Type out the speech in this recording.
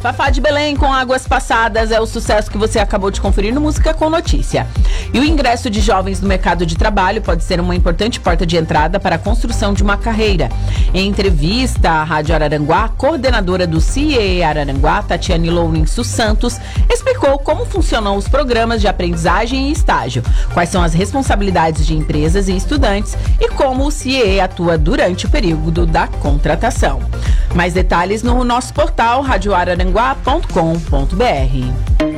Fafá de Belém com Águas Passadas é o sucesso que você acabou de conferir no Música com Notícia. E o ingresso de jovens no mercado de trabalho pode ser uma importante porta de entrada para a construção de uma carreira. Em entrevista à Rádio Araranguá, a coordenadora do CIE Araranguá, Tatiane Lourenço Santos, explicou como funcionam os programas de aprendizagem e estágio, quais são as responsabilidades de empresas e estudantes e como o CIE atua durante o período da contratação. Mais detalhes no nosso portal radioararanguá.com.br.